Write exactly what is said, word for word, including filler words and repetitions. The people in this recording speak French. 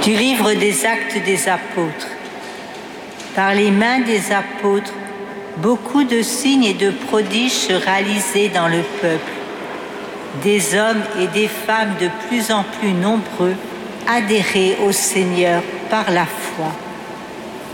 Du livre des Actes des Apôtres. Par les mains des apôtres, beaucoup de signes et de prodiges se réalisaient dans le peuple. Des hommes et des femmes de plus en plus nombreux adhéraient au Seigneur par la foi.